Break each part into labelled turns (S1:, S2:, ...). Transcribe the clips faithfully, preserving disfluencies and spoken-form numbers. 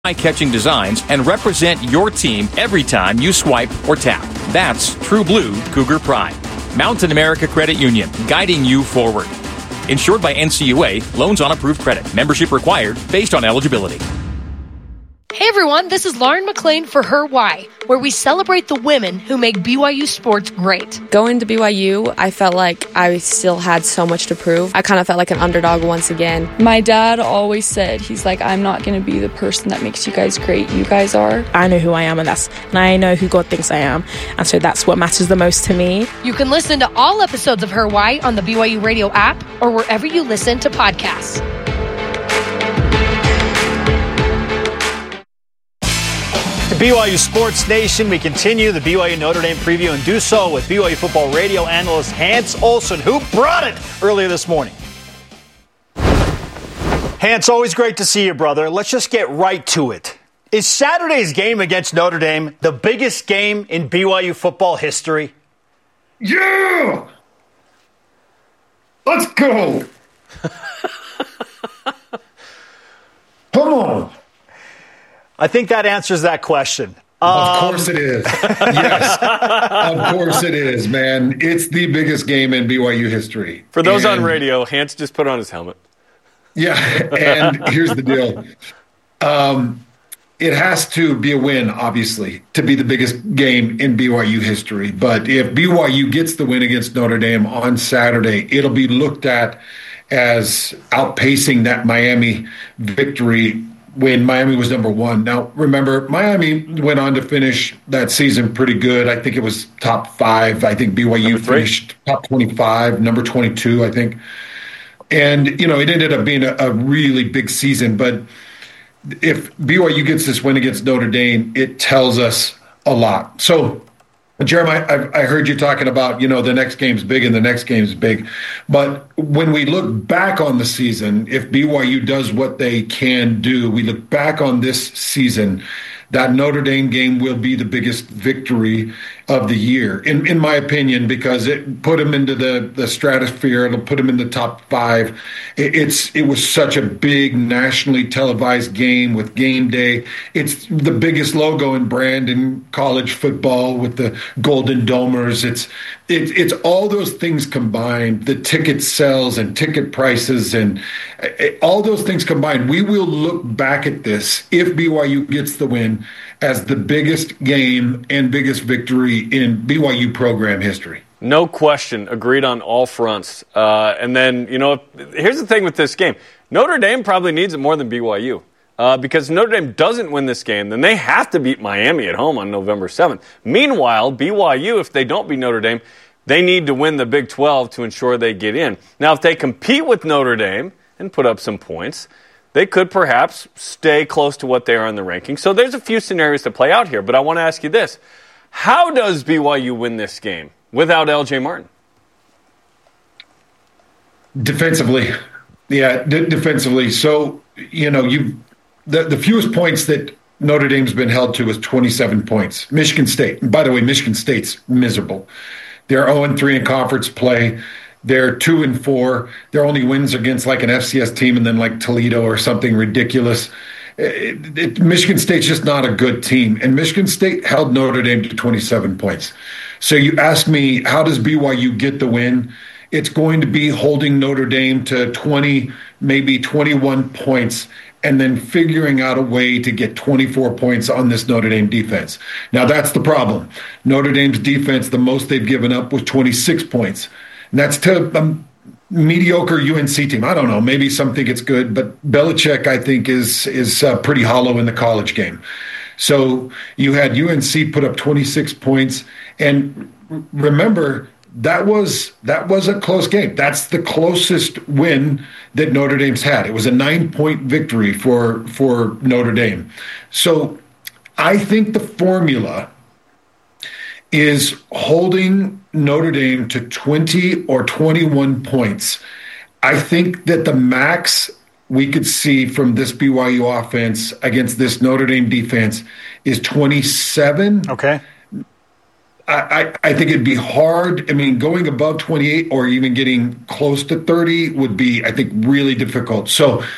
S1: eye-catching designs and represent your team every time you swipe or tap. That's True Blue Cougar Pride. Mountain America Credit Union, guiding you forward. Insured by N C U A, loans on approved credit. Membership required based on eligibility.
S2: Hey everyone, this is Lauren McLean for Her Why, where we celebrate the women who make B Y U sports great.
S3: Going to B Y U, I felt like I still had so much to prove. I kind of felt like an underdog once again.
S4: My dad always said, he's like, I'm not going to be the person that makes you guys great. You guys are.
S5: I know who I am, and that's and I know who God thinks I am, and so that's what matters the most to me.
S2: You can listen to all episodes of Her Why on the B Y U Radio app or wherever you listen to podcasts.
S6: B Y U Sports Nation, we continue the B Y U Notre Dame preview and do so with B Y U football radio analyst Hans Olsen, who brought it earlier this morning. Hans, always great to see you, brother. Let's just get right to it. Is Saturday's game against Notre Dame the biggest game in B Y U football history?
S7: Yeah! Let's go! Come on!
S6: I think that answers that question. Um,
S7: of course it is. Yes, of course it is, man. It's the biggest game in B Y U history.
S8: For those
S7: and,
S8: on radio, Hans just put on his helmet.
S7: Yeah, and here's the deal. Um, it has to be a win, obviously, to be the biggest game in B Y U history. But if B Y U gets the win against Notre Dame on Saturday, it'll be looked at as outpacing that Miami victory when Miami was number one. Now, remember, Miami went on to finish that season pretty good. I think it was top five. I think B Y U finished top twenty-five, number twenty-two, I think. And, you know, it ended up being a, a really big season. But if B Y U gets this win against Notre Dame, it tells us a lot. So, Jeremiah, I, I heard you talking about, you know, the next game's big and the next game's big. But when we look back on the season, if B Y U does what they can do, we look back on this season, that Notre Dame game will be the biggest victory of the year, in, in my opinion, because it put them into the, the stratosphere. It'll put them in the top five. It, it's it was such a big nationally televised game with Game Day. It's the biggest logo and brand in college football with the Golden Domers. It's it, it's all those things combined, the ticket sales and ticket prices and it, all those things combined. We will look back at this, if B Y U gets the win, as the biggest game and biggest victory in B Y U program history.
S8: No question. Agreed on all fronts. Uh, and then, you know, here's the thing with this game. Notre Dame probably needs it more than B Y U. Uh, because Notre Dame doesn't win this game, then they have to beat Miami at home on November seventh. Meanwhile, B Y U, if they don't beat Notre Dame, they need to win the Big twelve to ensure they get in. Now, if they compete with Notre Dame and put up some points, they could perhaps stay close to what they are in the rankings. So there's a few scenarios to play out here, but I want to ask you this. How does B Y U win this game without L J Martin?
S7: Defensively. Yeah, d- defensively. So, you know, you the, the fewest points that Notre Dame's been held to is twenty-seven points. Michigan State. And by the way, Michigan State's miserable. They're oh and three in conference play. They're two and four. Their only wins against like an F C S team and then like Toledo or something ridiculous. It, it, Michigan State's just not a good team. And Michigan State held Notre Dame to twenty-seven points. So you ask me, how does B Y U get the win? It's going to be holding Notre Dame to twenty, maybe twenty-one points, and then figuring out a way to get twenty-four points on this Notre Dame defense. Now, that's the problem. Notre Dame's defense, the most they've given up was twenty-six points. And that's to a mediocre U N C team. I don't know. Maybe some think it's good, but Belichick, I think, is is uh, pretty hollow in the college game. So you had U N C put up twenty-six points, and remember that was that was a close game. That's the closest win that Notre Dame's had. It was a nine-point victory for for Notre Dame. So I think the formula is holding Notre Dame to twenty or twenty-one points. I think that the max we could see from this B Y U offense against this Notre Dame defense is twenty-seven.
S6: Okay.
S7: I, I, I think it'd be hard. I mean, going above twenty-eight or even getting close to thirty would be, I think, really difficult. So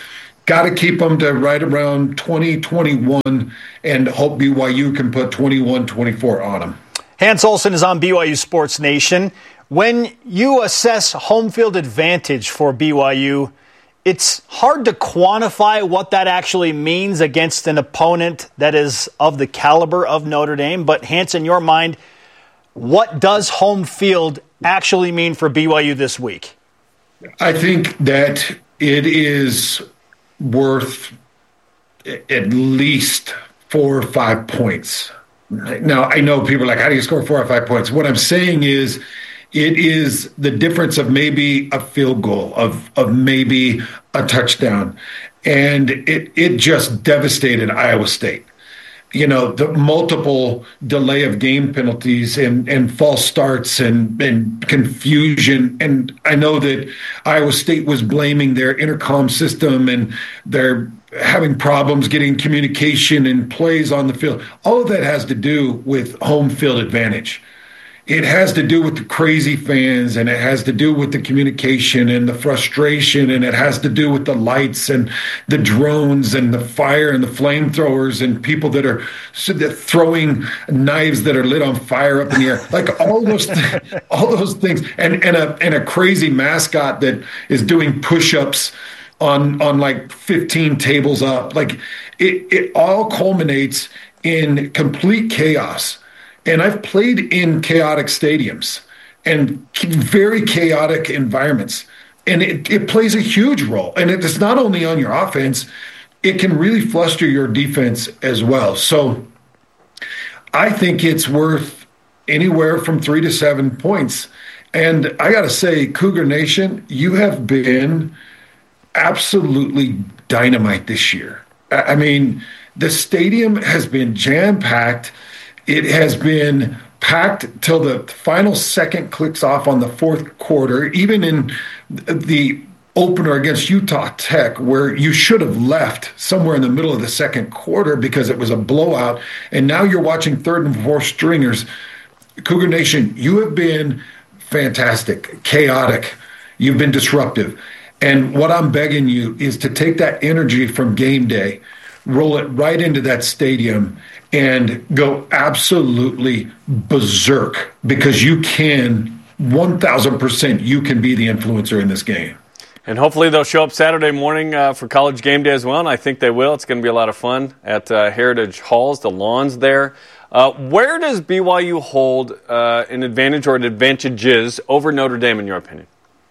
S7: got to keep them to right around twenty, twenty-one, and hope B Y U can put twenty-one, twenty-four on them.
S6: Hans Olsen is on B Y U Sports Nation. When you assess home field advantage for B Y U, it's hard to quantify what that actually means against an opponent that is of the caliber of Notre Dame. But Hans, in your mind, what does home field actually mean for B Y U this week?
S7: I think that it is worth at least four or five points. Now, I know people are like, how do you score four or five points? What I'm saying is it is the difference of maybe a field goal, of of maybe a touchdown. And it, it just devastated Iowa State. You know, the multiple delay of game penalties and, and false starts and, and confusion. And I know that Iowa State was blaming their intercom system and they're having problems getting communication and plays on the field. All of that has to do with home field advantage. It has to do with the crazy fans, and it has to do with the communication and the frustration, and it has to do with the lights and the drones and the fire and the flamethrowers and people that are throwing knives that are lit on fire up in the air. Like all those, th- all those things, and and a and a crazy mascot that is doing push-ups on on like fifteen tables up. Like it, it all culminates in complete chaos. And I've played in chaotic stadiums and very chaotic environments. And it, it plays a huge role. And it's not only on your offense, it can really fluster your defense as well. So I think it's worth anywhere from three to seven points. And I got to say, Cougar Nation, you have been absolutely dynamite this year. I mean, the stadium has been jam-packed. It has been packed till the final second clicks off on the fourth quarter, even in the opener against Utah Tech, where you should have left somewhere in the middle of the second quarter because it was a blowout. And now you're watching third and fourth stringers. Cougar Nation, you have been fantastic, chaotic. You've been disruptive. And what I'm begging you is to take that energy from game day, roll it right into that stadium, and go absolutely berserk, because you can, one thousand percent, you can be the influencer in this game.
S8: And hopefully they'll show up Saturday morning uh, for College Game Day as well, and I think they will. It's going to be a lot of fun at uh, Heritage Halls, the lawns there. Uh, where does B Y U hold uh, an advantage or an advantages over Notre Dame, in your opinion?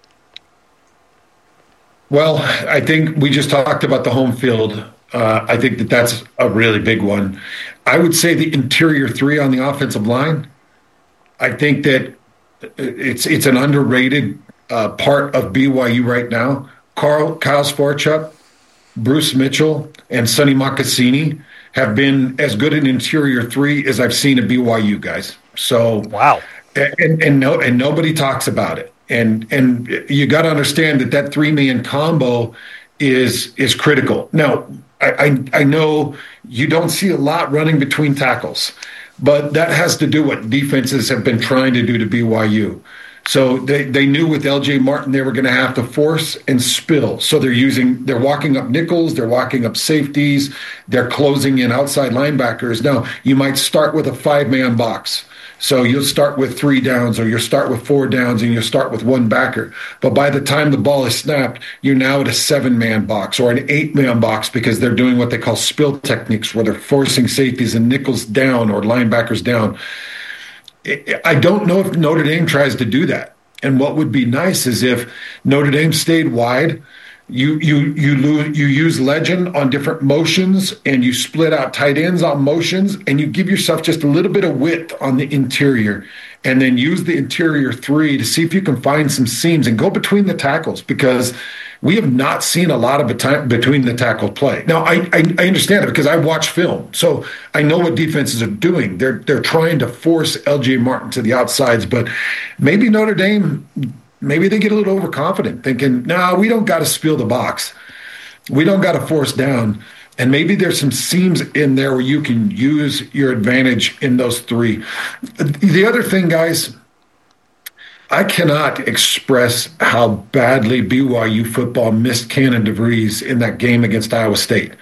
S7: Well, I think we just talked about the home field. Uh, I think that that's a really big one. I would say the interior three on the offensive line. I think that it's it's an underrated uh, part of B Y U right now. Carl, Kyle Swarchuk, Bruce Mitchell, and Sonny Mocassini have been as good an interior three as I've seen at B Y U, guys. So
S6: wow,
S7: and and no, and nobody talks about it. And and you got to understand that that three man combo is is critical. Now, I, I know you don't see a lot running between tackles, but that has to do what defenses have been trying to do to B Y U. So they, they knew with L J Martin they were going to have to force and spill. So they're using they're walking up nickels, they're walking up safeties, they're closing in outside linebackers. Now you might start with a five man box. So you'll start with three downs, or you'll start with four downs, and you'll start with one backer. But by the time the ball is snapped, you're now at a seven-man box or an eight-man box, because they're doing what they call spill techniques, where they're forcing safeties and nickels down or linebackers down. I don't know if Notre Dame tries to do that. And what would be nice is if Notre Dame stayed wide, You you you lose, you use legend on different motions, and you split out tight ends on motions, and you give yourself just a little bit of width on the interior, and then use the interior three to see if you can find some seams and go between the tackles, because we have not seen a lot of beti- between the tackle play. Now, I, I I understand it because I watch film, so I know what defenses are doing. They're they're trying to force L J Martin to the outsides, but maybe Notre Dame. Maybe they get a little overconfident, thinking, no, nah, we don't got to spill the box. We don't got to force down. And maybe there's some seams in there where you can use your advantage in those three. The other thing, guys, I cannot express how badly B Y U football missed Cannon DeVries in that game against Iowa State.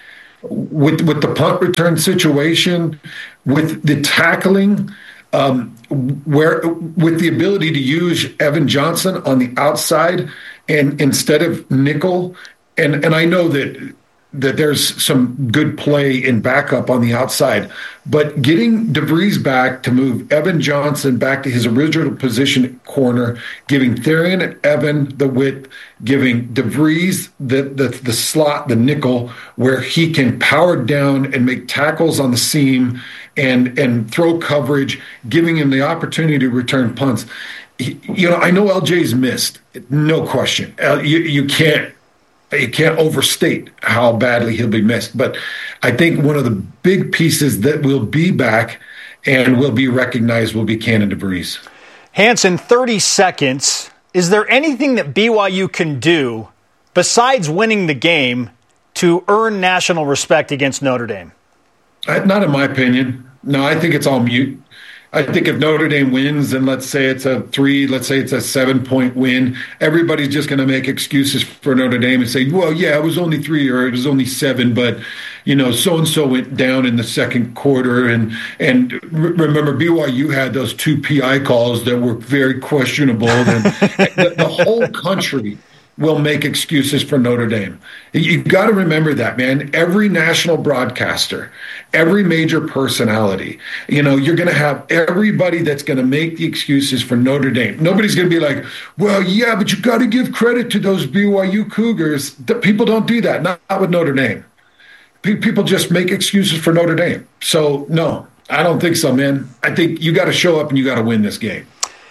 S7: With with the punt return situation, with the tackling, um, where with the ability to use Evan Johnson on the outside and instead of nickel, and and I know that that there's some good play in backup on the outside, but getting DeVries back to move Evan Johnson back to his original position at corner, giving Therian and Evan the width, giving DeVries the, the, the slot, the nickel, where he can power down and make tackles on the seam and, and throw coverage, giving him the opportunity to return punts. He, you know, I know L J's missed, no question. Uh, you, you can't, You can't overstate how badly he'll be missed. But I think one of the big pieces that will be back and will be recognized will be Cannon DeVries.
S6: Hanson, thirty seconds. Is there anything that B Y U can do besides winning the game to earn national respect against Notre Dame?
S7: Uh, not in my opinion. No, I think it's all mute. I think if Notre Dame wins, and let's say it's a three, let's say it's a seven-point win, everybody's just going to make excuses for Notre Dame and say, well, yeah, it was only three or it was only seven, but, you know, so-and-so went down in the second quarter. And and remember, B Y U had those two P I calls that were very questionable. And the, the whole country will make excuses for Notre Dame. You've got to remember that, man. Every national broadcaster, every major personality, you know, you're going to have everybody that's going to make the excuses for Notre Dame. Nobody's going to be like, well, yeah, but you got to give credit to those B Y U Cougars. People don't do that, not, not with Notre Dame. People just make excuses for Notre Dame. So, no, I don't think so, man. I think you got to show up and you got to win this game.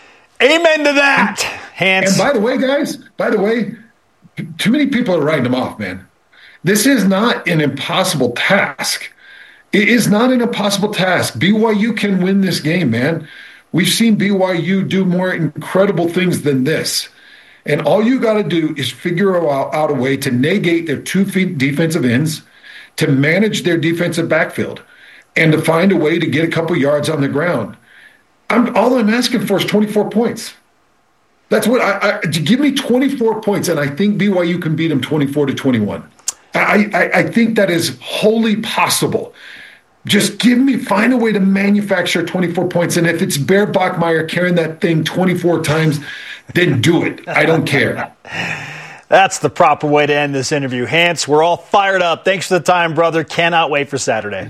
S6: Amen to that, Hans.
S7: And by the way, guys, by the way, too many people are writing them off, man. This is not an impossible task. It is not an impossible task. B Y U can win this game, man. We've seen B Y U do more incredible things than this. And all you got to do is figure out, out a way to negate their two defensive ends, to manage their defensive backfield, and to find a way to get a couple yards on the ground. I'm, all I'm asking for is twenty-four points. That's what I, I give me twenty-four points, and I think B Y U can beat them twenty-four to twenty-one. I, I, I think that is wholly possible. Just give me, find a way to manufacture twenty-four points, and if it's Bear Bachmeier carrying that thing twenty-four times, then do it. I don't care.
S6: That's the proper way to end this interview. Hans, we're all fired up. Thanks for the time, brother. Cannot wait for Saturday.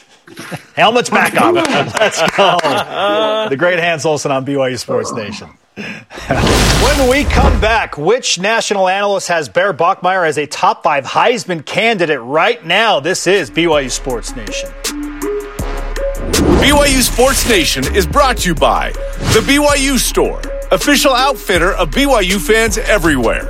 S6: Helmets back on. Let's go. The great Hans Olsen on B Y U Sports Nation. When we come back, which national analyst has Bear Bachmeier as a top five Heisman candidate right now? This is B Y U Sports Nation.
S9: B Y U Sports Nation is brought to you by the B Y U Store, official outfitter of B Y U fans everywhere.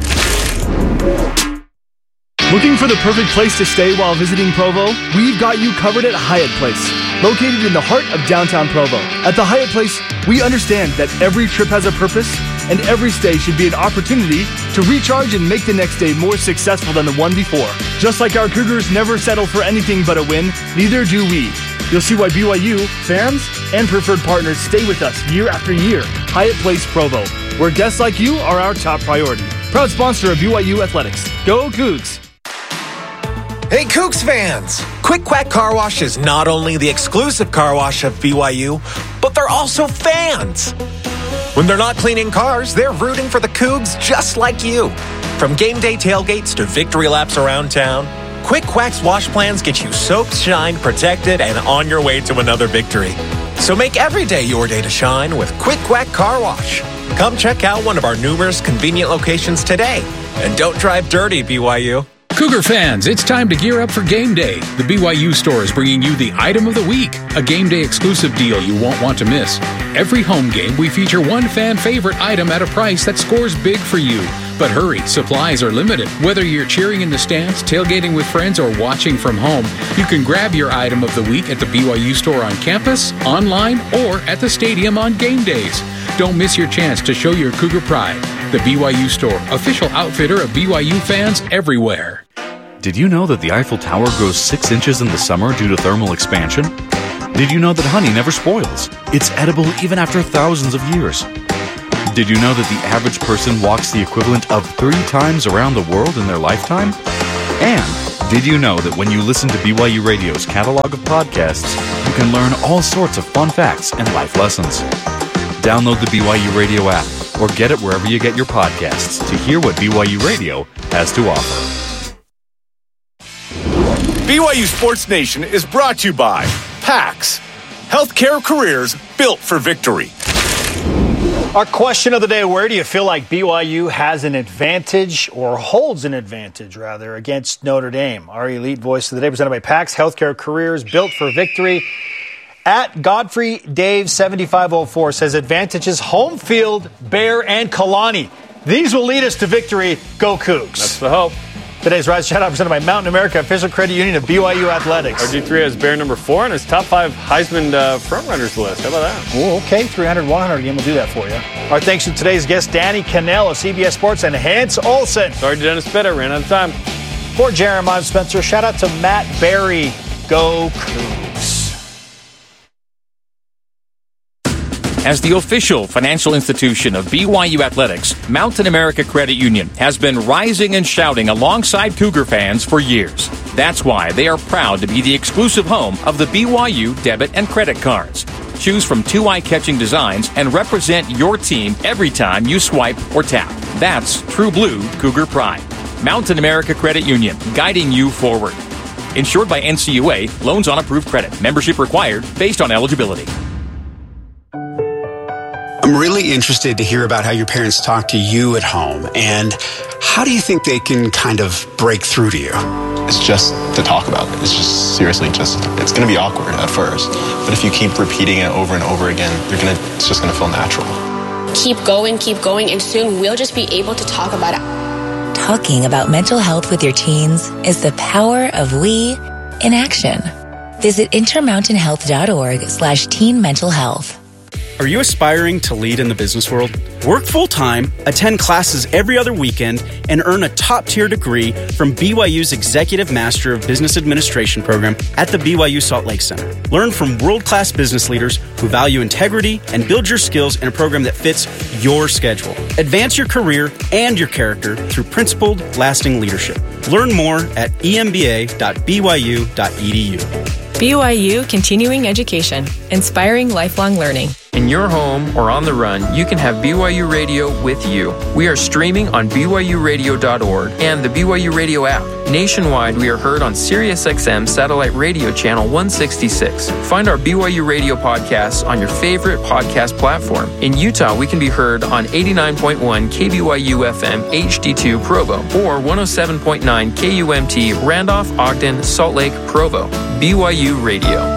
S10: Looking for the perfect place to stay while visiting Provo? We've got you covered at Hyatt Place, located in the heart of downtown Provo. At the Hyatt Place, we understand that every trip has a purpose, and every stay should be an opportunity to recharge and make the next day more successful than the one before. Just like our Cougars never settle for anything but a win, neither do we. You'll see why B Y U, fans, and preferred partners stay with us year after year. Hyatt Place Provo, where guests like you are our top priority. Proud sponsor of B Y U Athletics. Go Cougs!
S11: Hey, Cougs fans! Quick Quack Car Wash is not only the exclusive car wash of B Y U, but they're also fans. When they're not cleaning cars, they're rooting for the Cougs just like you. From game day tailgates to victory laps around town, Quick Quack's wash plans get you soaked, shined, protected, and on your way to another victory. So make every day your day to shine with Quick Quack Car Wash. Come check out one of our numerous convenient locations today. And don't drive dirty, B Y U.
S12: Cougar fans, it's time to gear up for game day. The B Y U Store is bringing you the item of the week, a game day exclusive deal you won't want to miss. Every home game, we feature one fan favorite item at a price that scores big for you. But hurry, supplies are limited. Whether you're cheering in the stands, tailgating with friends, or watching from home, you can grab your item of the week at the B Y U Store on campus, online, or at the stadium on game days. Don't miss your chance to show your Cougar pride. The B Y U Store, official outfitter of B Y U fans everywhere.
S13: Did you know that the Eiffel Tower grows six inches in the summer due to thermal expansion? Did you know that honey never spoils? It's edible even after thousands of years. Did you know that the average person walks the equivalent of three times around the world in their lifetime? And did you know that when you listen to B Y U Radio's catalog of podcasts, you can learn all sorts of fun facts and life lessons? Download the B Y U Radio app or get it wherever you get your podcasts to hear what B Y U Radio has to offer.
S9: B Y U Sports Nation is brought to you by PAX, healthcare careers built for victory.
S6: Our question of the day, where do you feel like B Y U has an advantage or holds an advantage, rather, against Notre Dame? Our elite voice of the day presented by PAX, healthcare careers built for victory. At Godfrey Dave seventy-five oh four says advantages home field, Bear, and Kalani. These will lead us to victory. Go Cougs.
S8: That's the hope.
S6: Today's Rise Shout Out presented by Mountain America, official credit union of B Y U Athletics.
S8: R G three has Bear number four in his top five Heisman uh, frontrunners list. How about that?
S6: Oh, okay. three hundred, one hundred game will do that for you. Our thanks to today's guest, Danny Cannell of C B S Sports and Hans Olsen.
S8: Sorry to Dennis Bitter. Ran out of time.
S6: For Jeremiah Spencer, shout out to Matt Barry. Go Cougs.
S1: As the official financial institution of B Y U Athletics, Mountain America Credit Union has been rising and shouting alongside Cougar fans for years. That's why they are proud to be the exclusive home of the B Y U debit and credit cards. Choose from two eye-catching designs and represent your team every time you swipe or tap. That's True Blue Cougar Pride. Mountain America Credit Union, guiding you forward. Insured by N C U A, loans on approved credit. Membership required based on eligibility.
S14: I'm really interested to hear about how your parents talk to you at home, and how do you think they can kind of break through to you?
S15: It's just to talk about it. It's just seriously just, it's going to be awkward at first, but if you keep repeating it over and over again, you're gonna, it's just going to feel natural.
S16: Keep going, keep going, and soon we'll just be able to talk about it.
S17: Talking about mental health with your teens is the power of we in action. Visit intermountain health dot org slash teen mental health.
S18: Are you aspiring to lead in the business world? Work full-time, attend classes every other weekend, and earn a top-tier degree from B Y U's Executive Master of Business Administration program at the B Y U Salt Lake Center. Learn from world-class business leaders who value integrity and build your skills in a program that fits your schedule. Advance your career and your character through principled, lasting leadership. Learn more at e m b a dot b y u dot e d u.
S19: B Y U Continuing Education, inspiring lifelong learning.
S20: In your home or on the run, you can have B Y U Radio with you. We are streaming on b y u radio dot org and the B Y U Radio app. Nationwide, we are heard on Sirius X M Satellite Radio Channel one sixty-six. Find our B Y U Radio podcasts on your favorite podcast platform. In Utah, we can be heard on eighty-nine point one K B Y U F M H D two Provo or one oh seven point nine K U M T Randolph, Ogden, Salt Lake, Provo. B Y U Radio.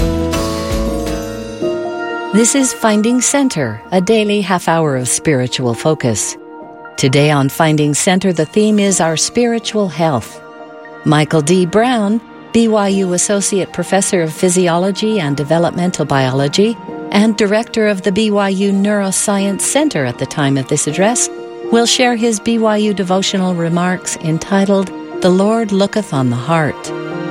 S21: This is Finding Center, a daily half hour of spiritual focus. Today on Finding Center, the theme is our spiritual health. Michael D. Brown, B Y U Associate Professor of Physiology and Developmental Biology and Director of the B Y U Neuroscience Center at the time of this address, will share his B Y U devotional remarks entitled, The Lord Looketh on the Heart.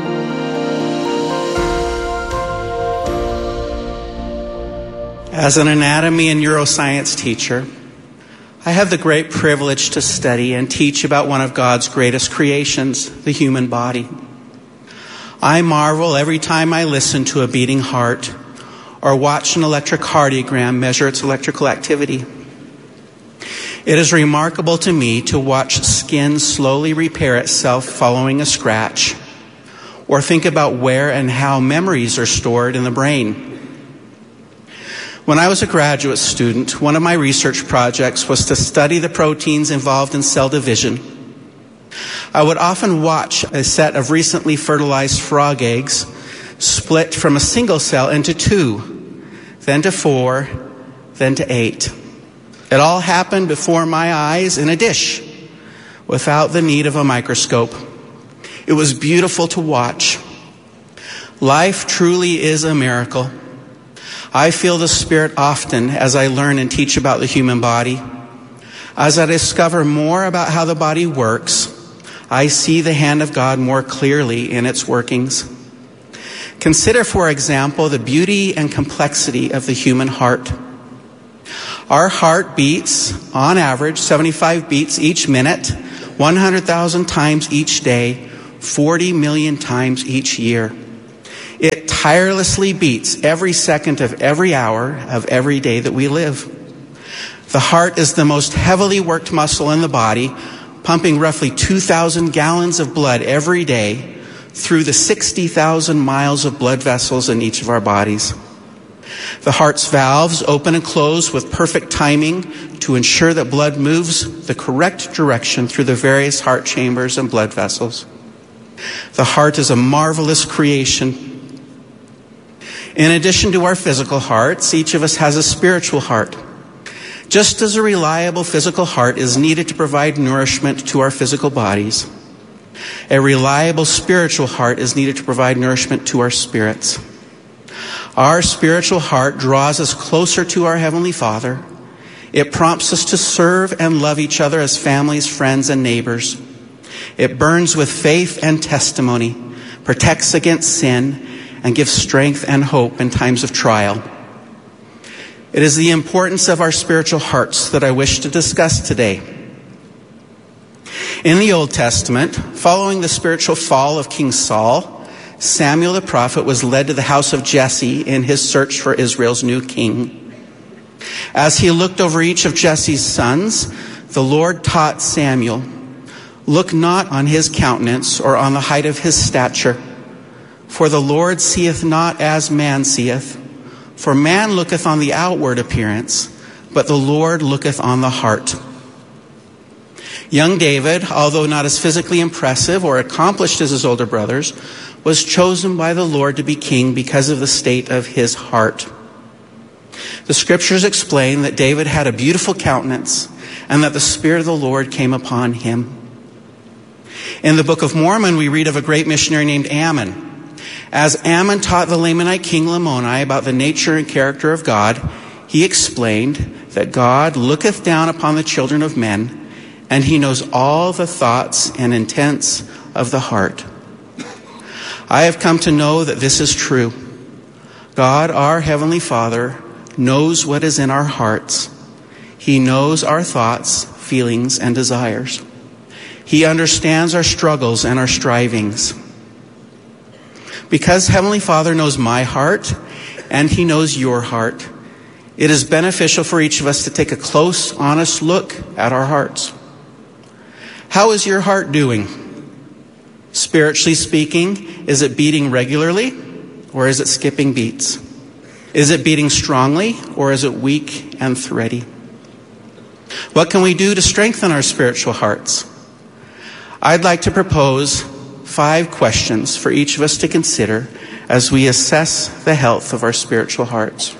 S22: As an anatomy and neuroscience teacher, I have the great privilege to study and teach about one of God's greatest creations, the human body. I marvel every time I listen to a beating heart or watch an electrocardiogram measure its electrical activity. It is remarkable to me to watch skin slowly repair itself following a scratch, or think about where and how memories are stored in the brain. When I was a graduate student, one of my research projects was to study the proteins involved in cell division. I would often watch a set of recently fertilized frog eggs split from a single cell into two, then to four, then to eight. It all happened before my eyes in a dish, without the need of a microscope. It was beautiful to watch. Life truly is a miracle. I feel the Spirit often as I learn and teach about the human body. As I discover more about how the body works, I see the hand of God more clearly in its workings. Consider, for example, the beauty and complexity of the human heart. Our heart beats, on average, seventy-five beats each minute, one hundred thousand times each day, forty million times each year. It tirelessly beats every second of every hour of every day that we live. The heart is the most heavily worked muscle in the body, pumping roughly two thousand gallons of blood every day through the sixty thousand miles of blood vessels in each of our bodies. The heart's valves open and close with perfect timing to ensure that blood moves the correct direction through the various heart chambers and blood vessels. The heart is a marvelous creation. In addition to our physical hearts, each of us has a spiritual heart. Just as a reliable physical heart is needed to provide nourishment to our physical bodies, a reliable spiritual heart is needed to provide nourishment to our spirits. Our spiritual heart draws us closer to our Heavenly Father. It prompts us to serve and love each other as families, friends, and neighbors. It burns with faith and testimony, protects against sin, and gives strength and hope in times of trial. It is the importance of our spiritual hearts that I wish to discuss today. In the Old Testament, following the spiritual fall of King Saul, Samuel the prophet was led to the house of Jesse in his search for Israel's new king. As he looked over each of Jesse's sons, the Lord taught Samuel, "Look not on his countenance or on the height of his stature, for the Lord seeth not as man seeth. For man looketh on the outward appearance, but the Lord looketh on the heart." Young David, although not as physically impressive or accomplished as his older brothers, was chosen by the Lord to be king because of the state of his heart. The scriptures explain that David had a beautiful countenance and that the Spirit of the Lord came upon him. In the Book of Mormon, we read of a great missionary named Ammon. As Ammon taught the Lamanite king Lamoni about the nature and character of God, he explained that God looketh down upon the children of men, and he knows all the thoughts and intents of the heart. I have come to know that this is true. God, our Heavenly Father, knows what is in our hearts. He knows our thoughts, feelings, and desires. He understands our struggles and our strivings. Because Heavenly Father knows my heart and He knows your heart, it is beneficial for each of us to take a close, honest look at our hearts. How is your heart doing? Spiritually speaking, is it beating regularly or is it skipping beats? Is it beating strongly or is it weak and thready? What can we do to strengthen our spiritual hearts? I'd like to propose five questions for each of us to consider as we assess the health of our spiritual hearts.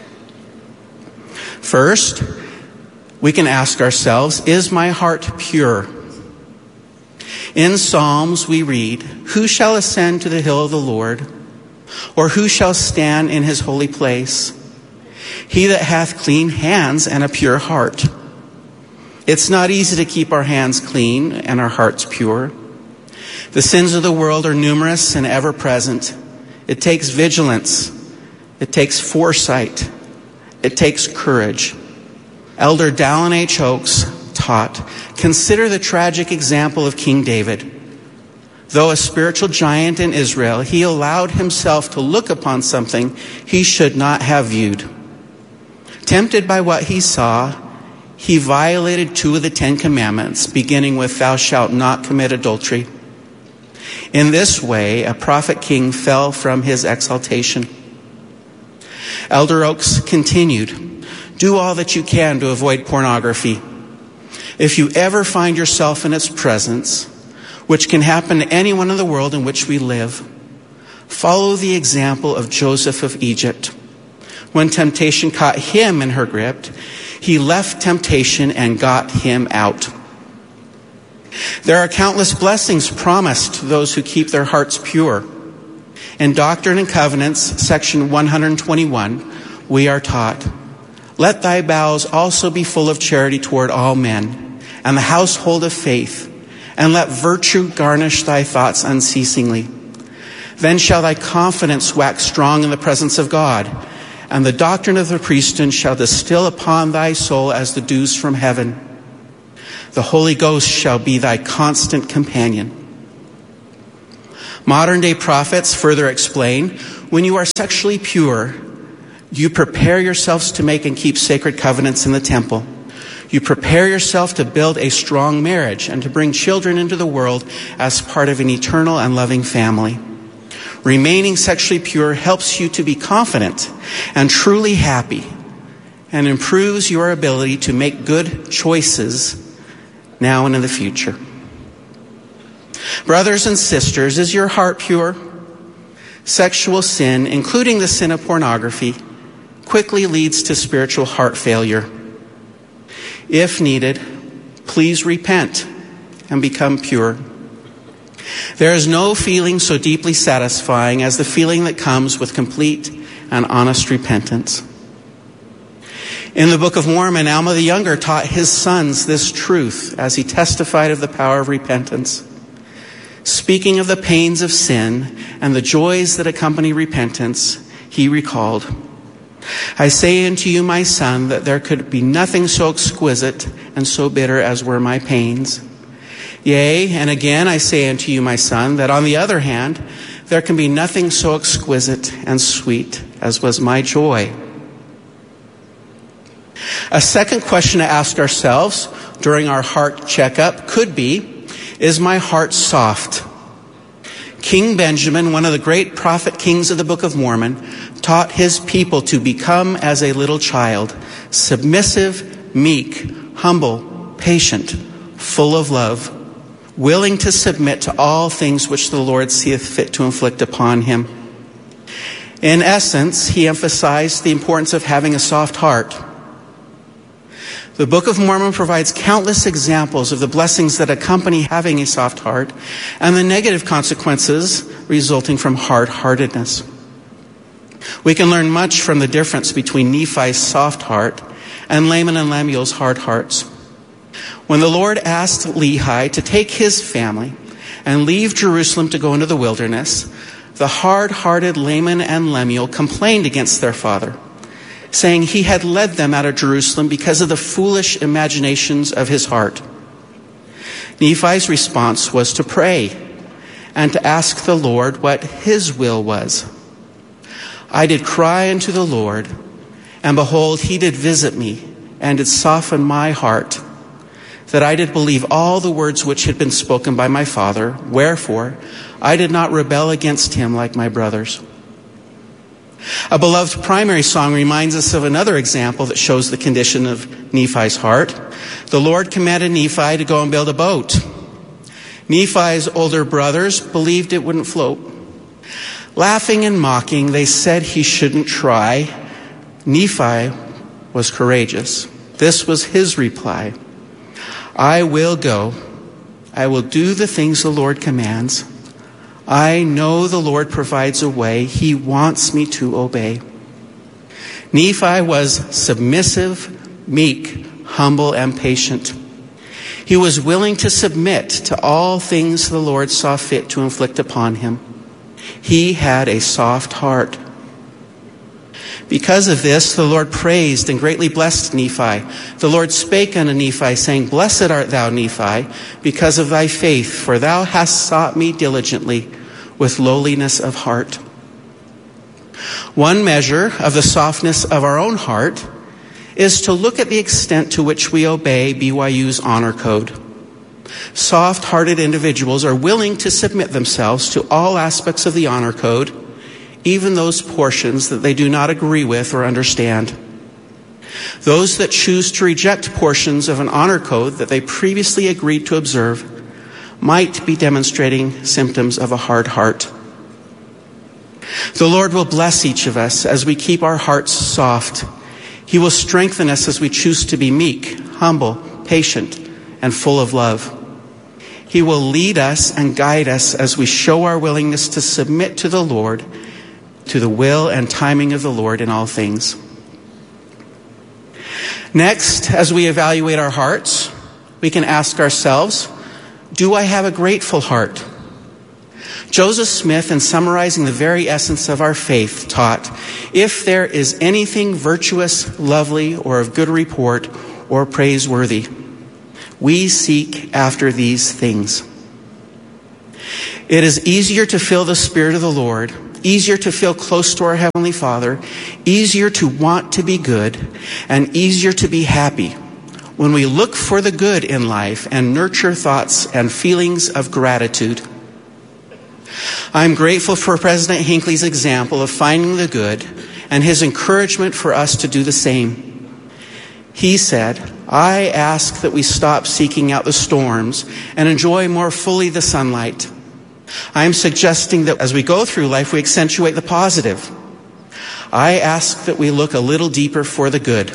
S22: First, we can ask ourselves, is my heart pure? In Psalms we read, "Who shall ascend to the hill of the Lord? Or who shall stand in his holy place? He that hath clean hands and a pure heart." It's not easy to keep our hands clean and our hearts pure. The sins of the world are numerous and ever present. It takes vigilance. It takes foresight. It takes courage. Elder Dallin H. Oakes taught, "Consider the tragic example of King David. Though a spiritual giant in Israel, he allowed himself to look upon something he should not have viewed. Tempted by what he saw, he violated two of the Ten Commandments, beginning with, 'Thou shalt not commit adultery.' In this way, a prophet king fell from his exaltation." Elder Oakes continued, "Do all that you can to avoid pornography. If you ever find yourself in its presence, which can happen to anyone in the world in which we live, follow the example of Joseph of Egypt. When temptation caught him in her grip, he left temptation and got him out." There are countless blessings promised to those who keep their hearts pure. In Doctrine and Covenants, section one hundred twenty-one, we are taught, "Let thy bowels also be full of charity toward all men, and the household of faith, and let virtue garnish thy thoughts unceasingly. Then shall thy confidence wax strong in the presence of God, and the doctrine of the priesthood shall distill upon thy soul as the dews from heaven. The Holy Ghost shall be thy constant companion. Modern-day prophets further explain, when you are sexually pure, you prepare yourselves to make and keep sacred covenants in the temple. You prepare yourself to build a strong marriage and to bring children into the world as part of an eternal and loving family. Remaining sexually pure helps you to be confident and truly happy and improves your ability to make good choices now and in the future. Brothers and sisters, is your heart pure? Sexual sin, including the sin of pornography, quickly leads to spiritual heart failure. If needed, please repent and become pure. There is no feeling so deeply satisfying as the feeling that comes with complete and honest repentance. In the Book of Mormon, Alma the Younger taught his sons this truth as he testified of the power of repentance. Speaking of the pains of sin and the joys that accompany repentance, he recalled, I say unto you, my son, that there could be nothing so exquisite and so bitter as were my pains. Yea, and again I say unto you, my son, that on the other hand, there can be nothing so exquisite and sweet as was my joy. A second question to ask ourselves during our heart checkup could be, is my heart soft? King Benjamin, one of the great prophet kings of the Book of Mormon, taught his people to become as a little child, submissive, meek, humble, patient, full of love, willing to submit to all things which the Lord seeth fit to inflict upon him. In essence, he emphasized the importance of having a soft heart. The Book of Mormon provides countless examples of the blessings that accompany having a soft heart and the negative consequences resulting from hard-heartedness. We can learn much from the difference between Nephi's soft heart and Laman and Lemuel's hard hearts. When the Lord asked Lehi to take his family and leave Jerusalem to go into the wilderness, the hard-hearted Laman and Lemuel complained against their father, saying he had led them out of Jerusalem because of the foolish imaginations of his heart. Nephi's response was to pray and to ask the Lord what his will was. I did cry unto the Lord, and behold, he did visit me, and did soften my heart, that I did believe all the words which had been spoken by my father. Wherefore, I did not rebel against him like my brothers. A beloved primary song reminds us of another example that shows the condition of Nephi's heart. The Lord commanded Nephi to go and build a boat. Nephi's older brothers believed it wouldn't float. Laughing and mocking, they said he shouldn't try. Nephi was courageous. This was his reply. I will go. I will do the things the Lord commands. I know the Lord provides a way. He wants me to obey. Nephi was submissive, meek, humble, and patient. He was willing to submit to all things the Lord saw fit to inflict upon him. He had a soft heart. Because of this, the Lord praised and greatly blessed Nephi. The Lord spake unto Nephi, saying, Blessed art thou, Nephi, because of thy faith, for thou hast sought me diligently with lowliness of heart. One measure of the softness of our own heart is to look at the extent to which we obey B Y U's honor code. Soft-hearted individuals are willing to submit themselves to all aspects of the honor code, even those portions that they do not agree with or understand. Those that choose to reject portions of an honor code that they previously agreed to observe might be demonstrating symptoms of a hard heart. The Lord will bless each of us as we keep our hearts soft. He will strengthen us as we choose to be meek, humble, patient, and full of love. He will lead us and guide us as we show our willingness to submit to the Lord, to the will and timing of the Lord in all things. Next, as we evaluate our hearts, we can ask ourselves, do I have a grateful heart? Joseph Smith, in summarizing the very essence of our faith, taught, "If there is anything virtuous, lovely, or of good report, or praiseworthy, we seek after these things." It is easier to feel the Spirit of the Lord, easier to feel close to our Heavenly Father, easier to want to be good, and easier to be happy when we look for the good in life and nurture thoughts and feelings of gratitude. I'm grateful for President Hinckley's example of finding the good and his encouragement for us to do the same. He said, "I ask that we stop seeking out the storms and enjoy more fully the sunlight." I'm suggesting that as we go through life, we accentuate the positive. I ask that we look a little deeper for the good.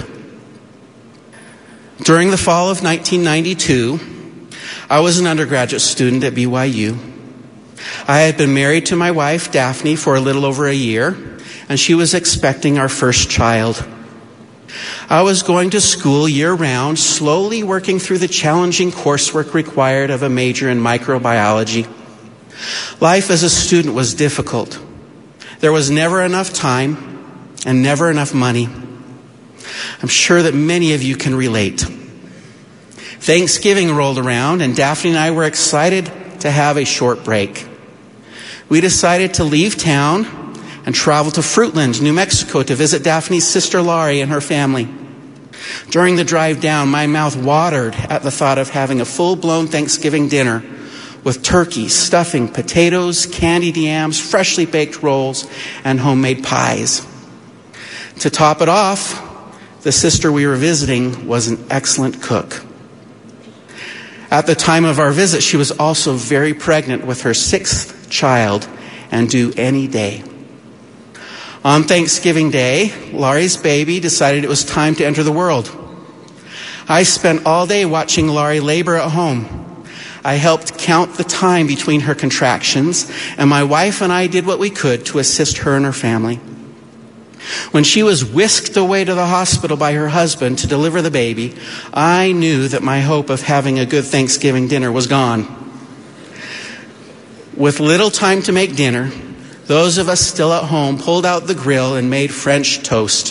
S22: During the fall of nineteen ninety-two, I was an undergraduate student at B Y U. I had been married to my wife, Daphne, for a little over a year, and she was expecting our first child. I was going to school year-round, slowly working through the challenging coursework required of a major in microbiology. Life as a student was difficult. There was never enough time and never enough money. I'm sure that many of you can relate. Thanksgiving rolled around, and Daphne and I were excited to have a short break. We decided to leave town and travel to Fruitland, New Mexico, to visit Daphne's sister Laurie and her family. During the drive down, my mouth watered at the thought of having a full-blown Thanksgiving dinner with turkey, stuffing, potatoes, candied yams, freshly baked rolls, and homemade pies. To top it off, the sister we were visiting was an excellent cook. At the time of our visit, she was also very pregnant with her sixth child and due any day. On Thanksgiving Day, Laurie's baby decided it was time to enter the world. I spent all day watching Laurie labor at home. I helped count the time between her contractions, and my wife and I did what we could to assist her and her family. When she was whisked away to the hospital by her husband to deliver the baby, I knew that my hope of having a good Thanksgiving dinner was gone. With little time to make dinner, those of us still at home pulled out the grill and made French toast.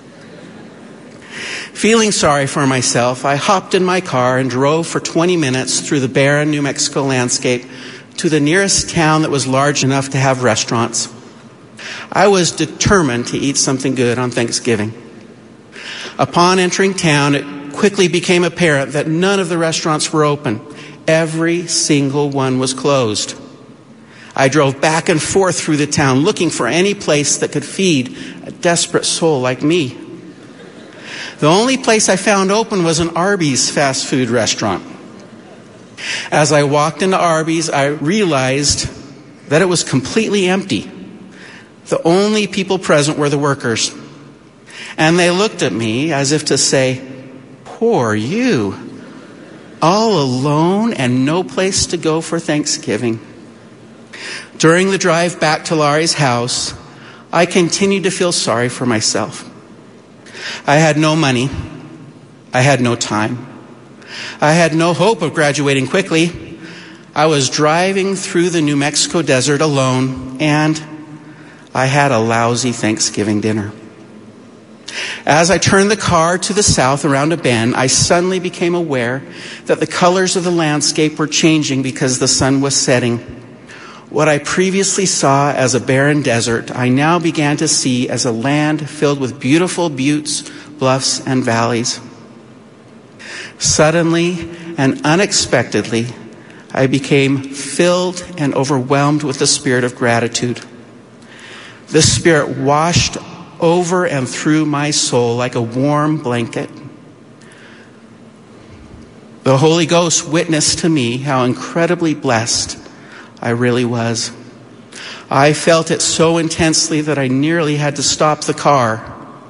S22: Feeling sorry for myself, I hopped in my car and drove for twenty minutes through the barren New Mexico landscape to the nearest town that was large enough to have restaurants. I was determined to eat something good on Thanksgiving. Upon entering town, it quickly became apparent that none of the restaurants were open. Every single one was closed. I drove back and forth through the town looking for any place that could feed a desperate soul like me. The only place I found open was an Arby's fast food restaurant. As I walked into Arby's, I realized that it was completely empty. The only people present were the workers. And they looked at me as if to say, "Poor you, all alone and no place to go for Thanksgiving." During the drive back to Laurie's house, I continued to feel sorry for myself. I had no money. I had no time. I had no hope of graduating quickly. I was driving through the New Mexico desert alone, and I had a lousy Thanksgiving dinner. As I turned the car to the south around a bend, I suddenly became aware that the colors of the landscape were changing because the sun was setting. What I previously saw as a barren desert, I now began to see as a land filled with beautiful buttes, bluffs, and valleys. Suddenly and unexpectedly, I became filled and overwhelmed with the spirit of gratitude. The Spirit washed over and through my soul like a warm blanket. The Holy Ghost witnessed to me how incredibly blessed I really was. I felt it so intensely that I nearly had to stop the car.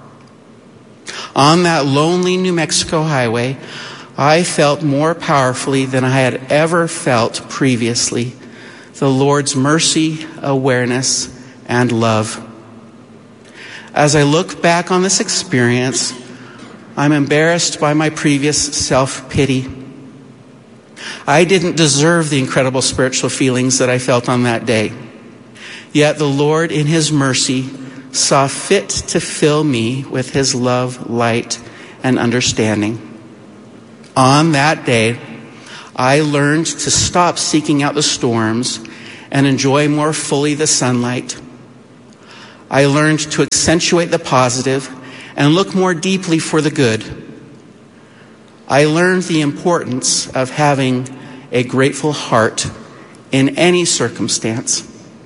S22: On that lonely New Mexico highway, I felt more powerfully than I had ever felt previously the Lord's mercy, awareness, and love. As I look back on this experience, I'm embarrassed by my previous self-pity. I didn't deserve the incredible spiritual feelings that I felt on that day. Yet the Lord, in His mercy, saw fit to fill me with His love, light, and understanding. On that day, I learned to stop seeking out the storms and enjoy more fully the sunlight. I learned to accentuate the positive and look more deeply for the good. I learned the importance of having a grateful heart in any circumstance.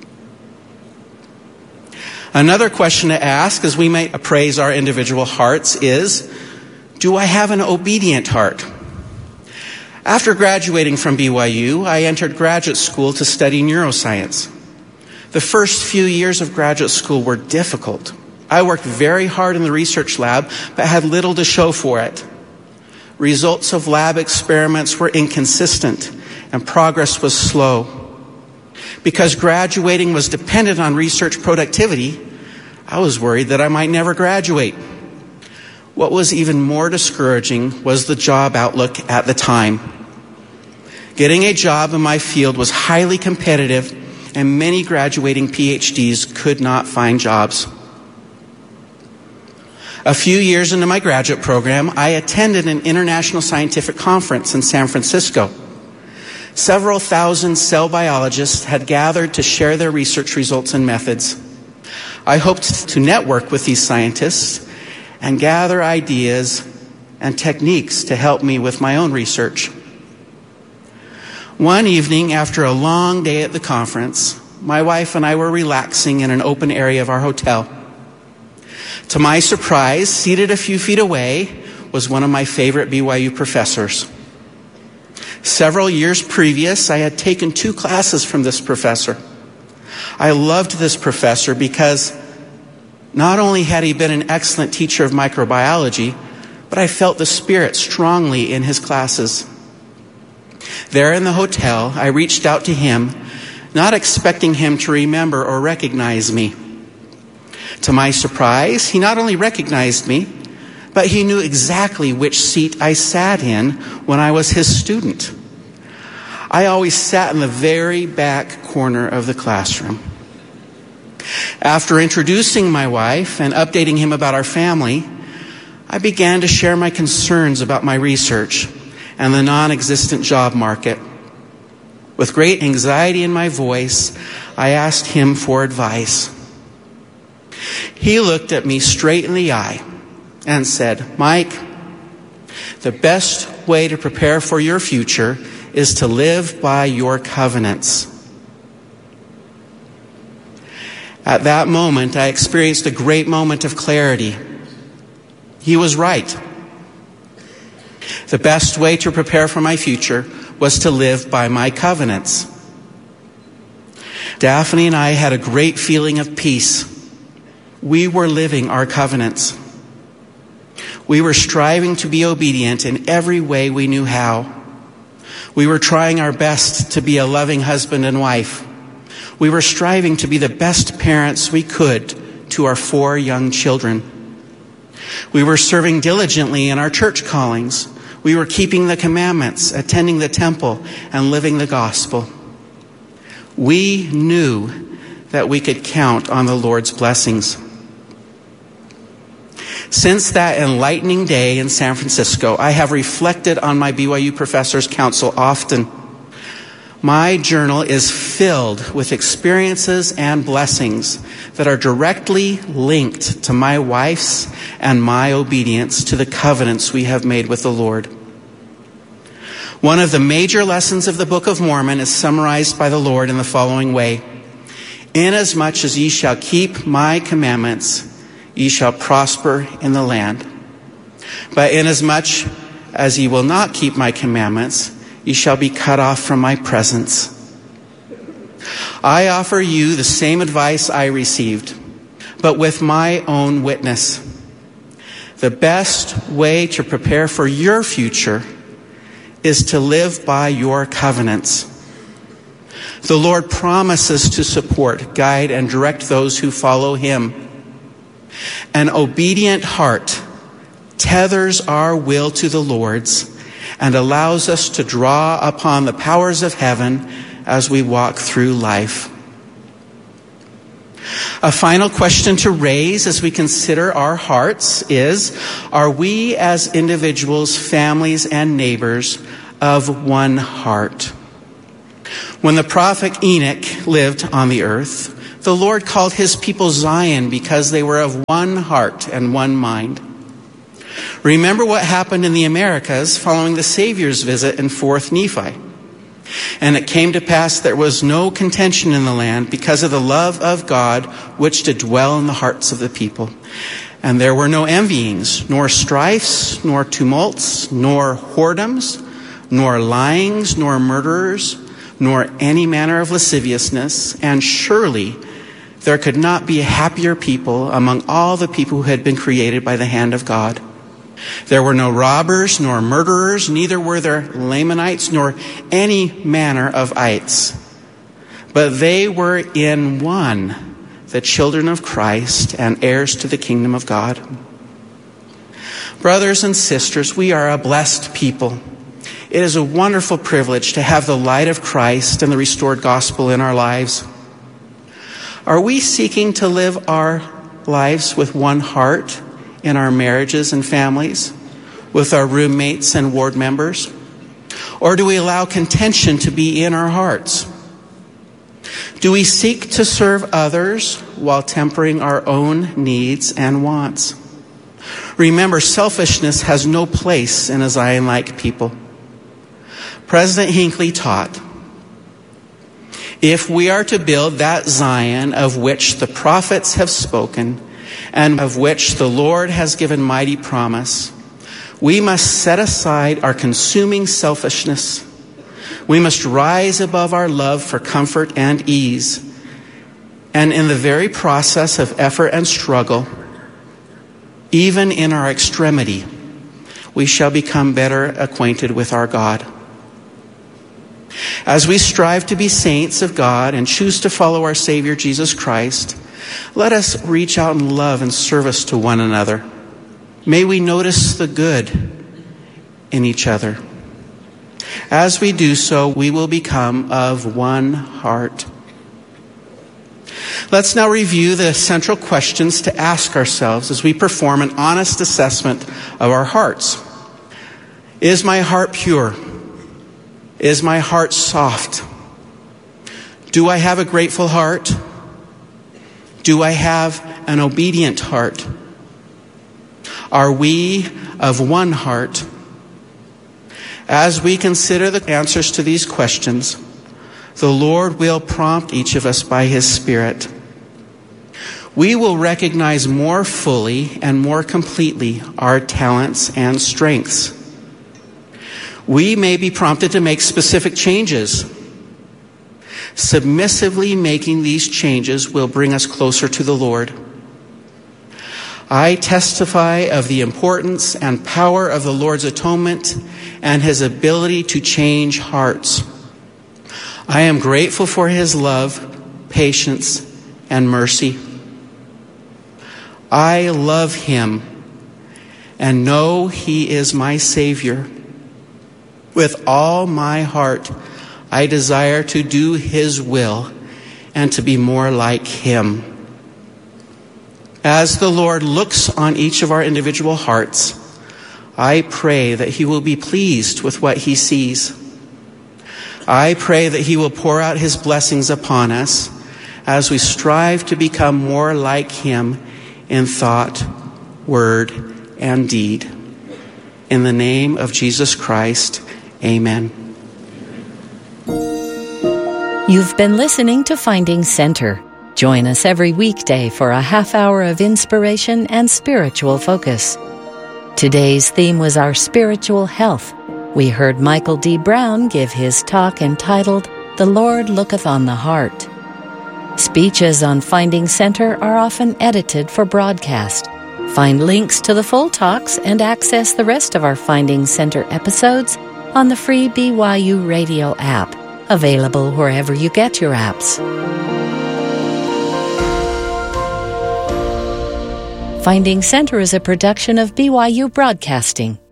S22: Another question to ask as we might appraise our individual hearts is, do I have an obedient heart? After graduating from B Y U, I entered graduate school to study neuroscience. The first few years of graduate school were difficult. I worked very hard in the research lab, but had little to show for it. Results of lab experiments were inconsistent, and progress was slow. Because graduating was dependent on research productivity, I was worried that I might never graduate. What was even more discouraging was the job outlook at the time. Getting a job in my field was highly competitive, and many graduating P H Ds could not find jobs. A few years into my graduate program, I attended an international scientific conference in San Francisco. Several thousand cell biologists had gathered to share their research results and methods. I hoped to network with these scientists and gather ideas and techniques to help me with my own research. One evening, after a long day at the conference, my wife and I were relaxing in an open area of our hotel. To my surprise, seated a few feet away was one of my favorite B Y U professors. Several years previous, I had taken two classes from this professor. I loved this professor because not only had he been an excellent teacher of microbiology, but I felt the spirit strongly in his classes. There in the hotel, I reached out to him, not expecting him to remember or recognize me. To my surprise, he not only recognized me, but he knew exactly which seat I sat in when I was his student. I always sat in the very back corner of the classroom. After introducing my wife and updating him about our family, I began to share my concerns about my research and the non-existent job market. With great anxiety in my voice, I asked him for advice. He looked at me straight in the eye and said, "Mike, the best way to prepare for your future is to live by your covenants." At that moment, I experienced a great moment of clarity. He was right. The best way to prepare for my future was to live by my covenants. Daphne and I had a great feeling of peace. We were living our covenants. We were striving to be obedient in every way we knew how. We were trying our best to be a loving husband and wife. We were striving to be the best parents we could to our four young children. We were serving diligently in our church callings. We were keeping the commandments, attending the temple, and living the gospel. We knew that we could count on the Lord's blessings. Since that enlightening day in San Francisco, I have reflected on my B Y U professor's counsel often. My journal is filled with experiences and blessings that are directly linked to my wife's and my obedience to the covenants we have made with the Lord. One of the major lessons of the Book of Mormon is summarized by the Lord in the following way: "Inasmuch as ye shall keep my commandments, ye shall prosper in the land. But inasmuch as ye will not keep my commandments, ye shall be cut off from my presence." I offer you the same advice I received, but with my own witness. The best way to prepare for your future is to live by your covenants. The Lord promises to support, guide, and direct those who follow him. An obedient heart tethers our will to the Lord's and allows us to draw upon the powers of heaven as we walk through life. A final question to raise as we consider our hearts is, are we as individuals, families, and neighbors of one heart? When the prophet Enoch lived on the earth, the Lord called his people Zion because they were of one heart and one mind. Remember what happened in the Americas following the Savior's visit in fourth Nephi. And it came to pass there was no contention in the land because of the love of God which did dwell in the hearts of the people. And there were no envyings, nor strifes, nor tumults, nor whoredoms, nor lyings, nor murderers, nor any manner of lasciviousness. And surely there could not be a happier people among all the people who had been created by the hand of God. There were no robbers, nor murderers, neither were there Lamanites, nor any manner of ites. But they were in one, the children of Christ, and heirs to the kingdom of God. Brothers and sisters, we are a blessed people. It is a wonderful privilege to have the light of Christ and the restored gospel in our lives. Are we seeking to live our lives with one heart in our marriages and families, with our roommates and ward members? Or do we allow contention to be in our hearts? Do we seek to serve others while tempering our own needs and wants? Remember, selfishness has no place in a Zion-like people. President Hinckley taught, if we are to build that Zion of which the prophets have spoken, and of which the Lord has given mighty promise, we must set aside our consuming selfishness. We must rise above our love for comfort and ease. And in the very process of effort and struggle, even in our extremity, we shall become better acquainted with our God. As we strive to be saints of God and choose to follow our Savior Jesus Christ, let us reach out in love and service to one another. May we notice the good in each other. As we do so, we will become of one heart. Let's now review the central questions to ask ourselves as we perform an honest assessment of our hearts. Is my heart pure? Is my heart soft? Do I have a grateful heart? Do I have an obedient heart? Are we of one heart? As we consider the answers to these questions, the Lord will prompt each of us by His Spirit. We will recognize more fully and more completely our talents and strengths. We may be prompted to make specific changes. Submissively making these changes will bring us closer to the Lord. I testify of the importance and power of the Lord's atonement and His ability to change hearts. I am grateful for His love, patience, and mercy. I love Him and know He is my Savior. With all my heart, I desire to do His will and to be more like Him. As the Lord looks on each of our individual hearts, I pray that He will be pleased with what He sees. I pray that He will pour out His blessings upon us as we strive to become more like Him in thought, word, and deed. In the name of Jesus Christ, amen.
S21: You've been listening to Finding Center. Join us every weekday for a half hour of inspiration and spiritual focus. Today's theme was our spiritual health. We heard Michael D. Brown give his talk entitled, The Lord Looketh on the Heart. Speeches on Finding Center are often edited for broadcast. Find links to the full talks and access the rest of our Finding Center episodes on the free B Y U Radio app, available wherever you get your apps. Finding Center is a production of B Y U Broadcasting.